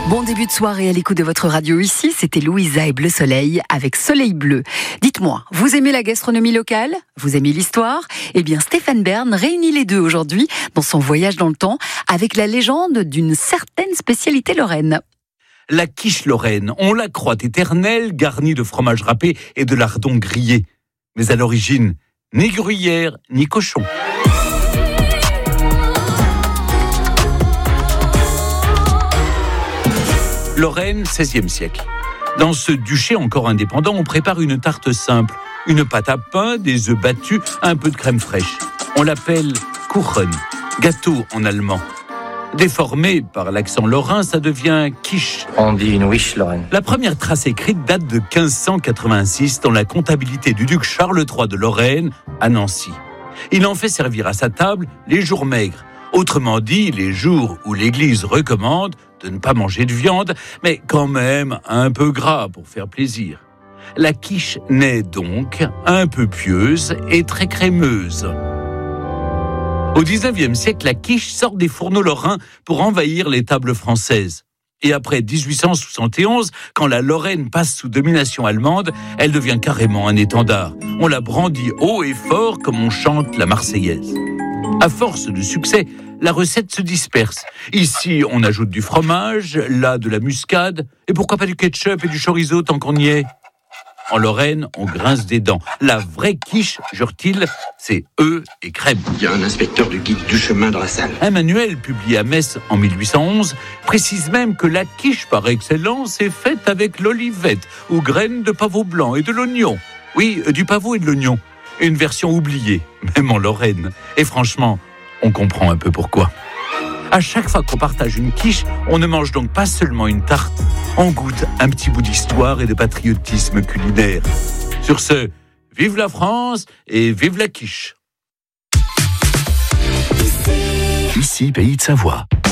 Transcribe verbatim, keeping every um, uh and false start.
Bon début de soirée à l'écoute de votre radio ici, c'était Louisa et Bleu Soleil avec Soleil Bleu. Dites-moi, vous aimez la gastronomie locale ? Vous aimez l'histoire ? Eh bien Stéphane Bern réunit les deux aujourd'hui dans son voyage dans le temps avec la légende d'une certaine spécialité lorraine. La quiche lorraine, on la croit éternelle, garnie de fromage râpé et de lardons grillés. Mais à l'origine, ni gruyère, ni cochon. Lorraine, seizième siècle. Dans ce duché encore indépendant, on prépare une tarte simple. Une pâte à pain, des œufs battus, un peu de crème fraîche. On l'appelle Kuchen, gâteau en allemand. Déformé par l'accent lorrain, ça devient quiche. On dit une wish lorraine. La première trace écrite date de quinze cent quatre-vingt-six dans la comptabilité du duc Charles trois de Lorraine à Nancy. Il en fait servir à sa table les jours maigres. Autrement dit, les jours où l'Église recommande de ne pas manger de viande, mais quand même un peu gras pour faire plaisir. La quiche naît donc un peu pieuse et très crémeuse. Au dix-neuvième siècle, la quiche sort des fourneaux lorrains pour envahir les tables françaises. Et après dix-huit cent soixante et onze, quand la Lorraine passe sous domination allemande, elle devient carrément un étendard. On la brandit haut et fort comme on chante la Marseillaise. À force de succès, la recette se disperse. Ici, on ajoute du fromage, là de la muscade, et pourquoi pas du ketchup et du chorizo tant qu'on y est. En Lorraine, on grince des dents. La vraie quiche, jure-t-il, c'est œufs et crème. Il y a un inspecteur du guide du chemin dans la salle. Un manuel publié à Metz en mille huit cent onze précise même que la quiche par excellence est faite avec l'olivette, ou graines de pavot blanc et de l'oignon. Oui, du pavot et de l'oignon. Une version oubliée, même en Lorraine. Et franchement, on comprend un peu pourquoi. À chaque fois qu'on partage une quiche, on ne mange donc pas seulement une tarte, on goûte un petit bout d'histoire et de patriotisme culinaire. Sur ce, vive la France et vive la quiche. Ici, Pays de Savoie.